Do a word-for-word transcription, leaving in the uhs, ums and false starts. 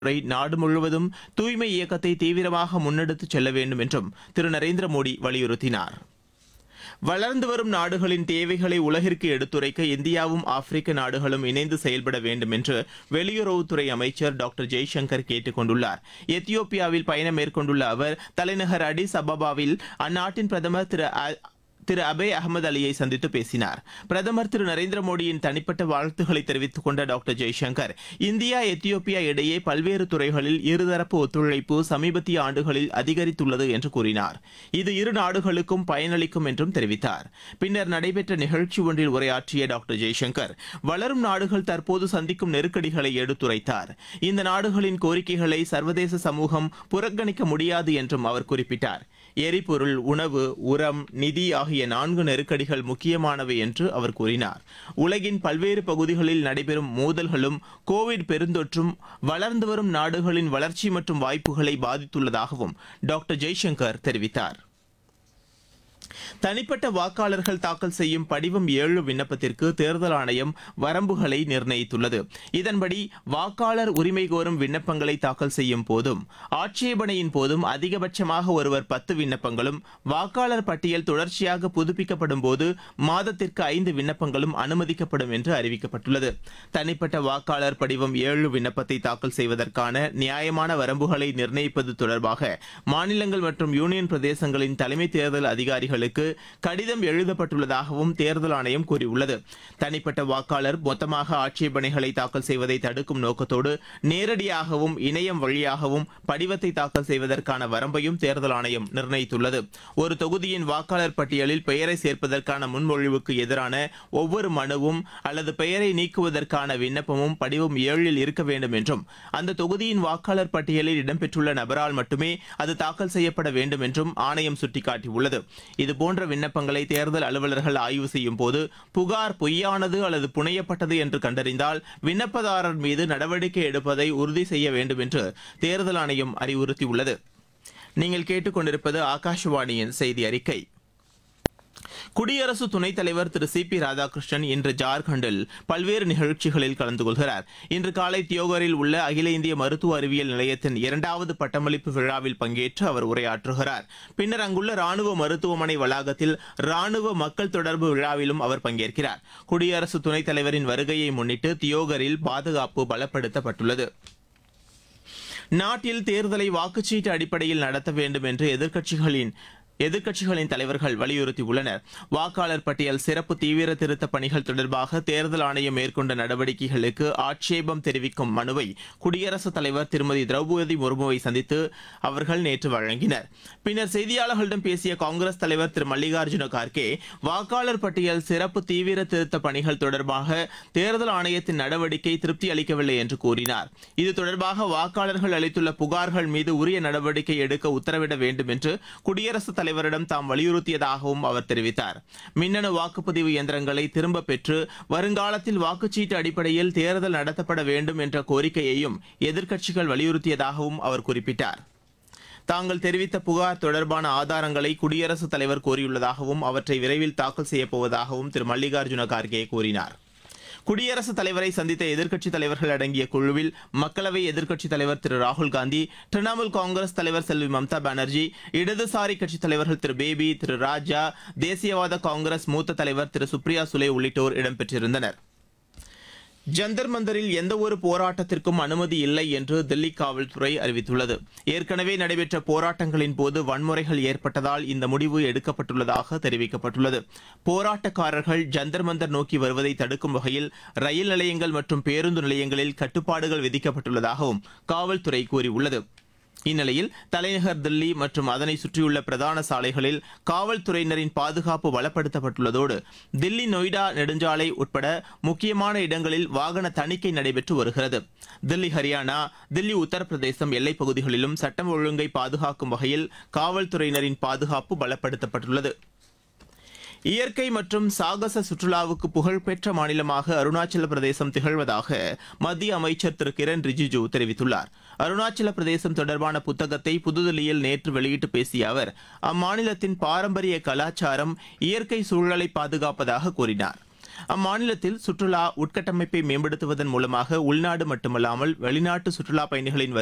துறை நாடு முழுவதும் தூய்மை இயக்கத்தை தீவிரமாக முன்னெடுத்துச் செல்ல வேண்டும் என்றும் திரு நரேந்திர மோடி வலியுறுத்தினார். வளர்ந்து வரும் நாடுகளின் தேவைகளை உலகிற்கு எடுத்துரைக்க இந்தியாவும் ஆப்பிரிக்க நாடுகளும் இணைந்து செயல்பட வேண்டும் என்று வெளியுறவுத்துறை அமைச்சர் டாக்டர் ஜெய்சங்கர் கேட்டுக் கொண்டுள்ளார். எத்தியோப்பியாவில் பயணம் மேற்கொண்டுள்ள அவர் தலைநகர் அடிஸ் அபபாவில் அந்நாட்டின் பிரதமர் திரு திரு அபே அகமது அலியை சந்தித்து பேசினார். பிரதமர் திரு நரேந்திர மோடியின் தனிப்பட்ட வாழ்த்துக்களை தெரிவித்துக் கொண்ட டாக்டர் ஜெய்சங்கர் இந்தியா எத்தியோப்பியா இடையே பல்வேறு துறைகளில் இருதரப்பு ஒத்துழைப்பு சமீபத்திய ஆண்டுகளில் அதிகரித்துள்ளது என்று கூறினார். இது இரு நாடுகளுக்கும் பயனளிக்கும் என்றும் தெரிவித்தார். பின்னர் நடைபெற்ற நிகழ்ச்சி ஒன்றில் உரையாற்றிய டாக்டர் ஜெய்சங்கர் வளரும் நாடுகள் தற்போது சந்திக்கும் நெருக்கடிகளை எடுத்துரைத்தார். இந்த நாடுகளின் கோரிக்கைகளை சர்வதேச சமூகம் புறக்கணிக்க முடியாது என்றும் அவர் குறிப்பிட்டார். எரிபொருள், உணவு, உரம், நிதி ஆகிய நான்கு நெருக்கடிகள் முக்கியமானவை என்று அவர் கூறினார். உலகின் பல்வேறு பகுதிகளில் நடைபெறும் மோதல்களும் கோவிட் பெருந்தொற்றும் வளர்ந்து வரும் நாடுகளின் வளர்ச்சி மற்றும் வாய்ப்புகளை பாதித்துள்ளதாகவும் டாக்டர் ஜெய்சங்கர் தெரிவித்தார். தனிப்பட்ட வாக்காளர்கள் தாக்கல் செய்யும் படிவம் ஏழு விண்ணப்பத்திற்கு தேர்தல் ஆணையம் வரம்புகளை நிர்ணயித்துள்ளது. இதன்படி வாக்காளர் உரிமை கோரும் விண்ணப்பங்களை தாக்கல் செய்யும் போதும் ஆட்சேபனையின் போதும் அதிகபட்சமாக ஒருவர் பத்து விண்ணப்பங்களும், வாக்காளர் பட்டியல் தொடர்ச்சியாக புதுப்பிக்கப்படும் போது மாதத்திற்கு ஐந்து விண்ணப்பங்களும் அனுமதிக்கப்படும் என்று அறிவிக்கப்பட்டுள்ளது. தனிப்பட்ட வாக்காளர் படிவம் ஏழு விண்ணப்பத்தை தாக்கல் செய்வதற்கான நியாயமான வரம்புகளை நிர்ணயிப்பது தொடர்பாக மாநிலங்கள் மற்றும் யூனியன் பிரதேசங்களின் தலைமை தேர்தல் அதிகாரிகள் கடிதம் எழுதப்பட்டுள்ளதாகவும் தேர்தல் ஆணையம் கூறியுள்ளது. தனிப்பட்ட வாக்காளர் மொத்தமாக ஆட்சேபனைகளை தாக்கல் செய்வதை தடுக்கும் நோக்கத்தோடு நேரடியாகவும் இணையம் வழியாகவும் படிவத்தை தாக்கல் செய்வதற்கான வரம்பையும் தேர்தல் ஆணையம் நிர்ணயித்துள்ளது. ஒரு தொகுதியின் வாக்காளர் பட்டியலில் பெயரை சேர்ப்பதற்கான முன்மொழிவுக்கு எதிரான ஒவ்வொரு மனுவும் அல்லது பெயரை நீக்குவதற்கான விண்ணப்பமும் படிவம் ஏழில் இருக்க வேண்டும் என்றும் அந்த தொகுதியின் வாக்காளர் பட்டியலில் இடம்பெற்றுள்ள நபரால் மட்டுமே அது தாக்கல் செய்யப்பட வேண்டும் என்றும் ஆணையம் சுட்டிக்காட்டியுள்ளது. இதுபோன்ற விண்ணப்பங்களை தேர்தல் அலுவலர்கள் ஆய்வு செய்யும் போது புகார் பொய்யானது அல்லது புனையப்பட்டது என்று கண்டறிந்தால் விண்ணப்பதாரர் மீது நடவடிக்கை எடுப்பதை உறுதி செய்ய வேண்டும் என்று தேர்தல் ஆணையம் அறிவுறுத்தியுள்ளது. நீங்கள் கேட்டுக்கொண்டிருப்பது ஆகாஷவாணியின் செய்தி அறிக்கை. குடியரசு துணைத் தலைவர் திரு சி பி ராதாகிருஷ்ணன் இன்று ஜார்க்கண்டில் பல்வேறு நிகழ்ச்சிகளில் கலந்து கொள்கிறார். இன்று காலை தியோகரில் உள்ள அகில இந்திய மருத்துவ அறிவியல் நிலையத்தின் இரண்டாவது பட்டமளிப்பு விழாவில் பங்கேற்று அவர் உரையாற்றுகிறார். பின்னர் அங்குள்ள ராணுவ மருத்துவமனை வளாகத்தில் ராணுவ மக்கள் தொடர்பு விழாவிலும் அவர் பங்கேற்கிறார். குடியரசு துணைத் தலைவரின் வருகையை முன்னிட்டு தியோகரில் பாதுகாப்பு பலப்படுத்தப்பட்டுள்ளது. நாட்டில் தேர்தலை வாக்குச்சீட்டு அடிப்படையில் நடத்த வேண்டும் என்று எதிர்க்கட்சிகளின் எதிர்க்கட்சிகளின் தலைவர்கள் வலியுறுத்தியுள்ளனர். வாக்காளர் பட்டியல் சிறப்பு தீவிர திருத்த பணிகள் தொடர்பாக தேர்தல் ஆணையம் மேற்கொண்ட நடவடிக்கைகளுக்கு ஆட்சேபம் தெரிவிக்கும் மனுவை குடியரசுத் தலைவர் திருமதி திரௌபதி முர்முவை சந்தித்து அவர்கள் நேற்று வழங்கினர். பின்னர் செய்தியாளர்களிடம் பேசிய காங்கிரஸ் தலைவர் திரு மல்லிகார்ஜுன கார்கே வாக்காளர் பட்டியல் சிறப்பு தீவிர திருத்த பணிகள் தொடர்பாக தேர்தல் ஆணையத்தின் நடவடிக்கை திருப்தி அளிக்கவில்லை என்று கூறினார். இது தொடர்பாக வாக்காளர்கள் அளித்துள்ள புகார்கள் மீது உரிய நடவடிக்கை எடுக்க உத்தரவிட வேண்டும் என்று குடியரசுத் தலைவர் தலைவரிடம் தாம் வலியுறுத்தியதாகவும் அவர் தெரிவித்தார். மின்னணு வாக்குப்பதிவு இயந்திரங்களை திரும்ப பெற்று வருங்காலத்தில் வாக்குச்சீட்டு அடிப்படையில் தேர்தல் நடத்தப்பட வேண்டும் என்ற கோரிக்கையையும் எதிர்க்கட்சிகள் வலியுறுத்தியதாகவும் அவர் குறிப்பிட்டார். தாங்கள் தெரிவித்த புகார் தொடர்பான ஆதாரங்களை குடியரசுத் தலைவர் கோரியுள்ளதாகவும் அவற்றை விரைவில் தாக்கல் செய்யப்போவதாகவும் திரு மல்லிகார்ஜுன கார்கே கூறினார். குடியரசுத் தலைவரை சந்தித்த எதிர்க்கட்சித் தலைவர்கள் அடங்கிய குழுவில் மக்களவை எதிர்க்கட்சித் தலைவர் திரு ராகுல் காந்தி, திரிணாமுல் காங்கிரஸ் தலைவர் செல்வி மம்தா பானர்ஜி, இடதுசாரி கட்சித் தலைவர்கள் திரு பேபி, திரு ராஜா, தேசியவாத காங்கிரஸ் மூத்த தலைவர் திரு சுப்ரியா சுலே உள்ளிட்டோர் இடம்பெற்றிருந்தனர். ஜந்தர் மந்தரில் எந்தவொரு போராட்டத்திற்கும் அனுமதி இல்லை என்று தில்லி காவல்துறை அறிவித்துள்ளது. ஏற்கனவே நடைபெற்ற போராட்டங்களின் போது வன்முறைகள் ஏற்பட்டதால் இந்த முடிவு எடுக்கப்பட்டுள்ளதாக தெரிவிக்கப்பட்டுள்ளது. போராட்டக்காரர்கள் ஜந்தர் மந்தர் நோக்கி வருவதை தடுக்கும் வகையில் ரயில் நிலையங்கள் மற்றும் பேருந்து நிலையங்களில் கட்டுப்பாடுகள் விதிக்கப்பட்டுள்ளதாகவும் காவல்துறை கூறியுள்ளது. இந்நிலையில் தலைநகர் தில்லி மற்றும் அதனை சுற்றியுள்ள பிரதான சாலைகளில் காவல்துறையினரின் பாதுகாப்பு பலப்படுத்தப்பட்டுள்ளதோடு தில்லி நொய்டா நெடுஞ்சாலை உட்பட முக்கியமான இடங்களில் வாகன தணிக்கை நடைபெற்று வருகிறது. தில்லி ஹரியானா, தில்லி உத்தரப்பிரதேசம் எல்லைப் பகுதிகளிலும் சட்டம் ஒழுங்கை பாதுகாக்கும் வகையில் காவல்துறையினரின் பாதுகாப்பு பலப்படுத்தப்பட்டுள்ளது. இயற்கை மற்றும் சாகச சுற்றுலாவுக்கு புகழ்பெற்ற மாநிலமாக அருணாச்சல பிரதேசம் திகழ்வதாக மத்திய அமைச்சர் திரு கிரண் ரிஜிஜு தெரிவித்துள்ளார். அருணாச்சல பிரதேசம் தொடர்பான புத்தகத்தை புதுதில்லியில் நேற்று வெளியிட்டு பேசிய அவர் அம்மாநிலத்தின் பாரம்பரிய கலாச்சாரம், இயற்கை சூழலை பாதுகாப்பதாக கூறினார். அம்மாநிலத்தில் சுற்றுலா உட்கட்டமைப்பை மேம்படுத்துவதன் மூலமாக உள்நாடு மட்டுமல்லாமல் வெளிநாட்டு சுற்றுலா பயணிகளின்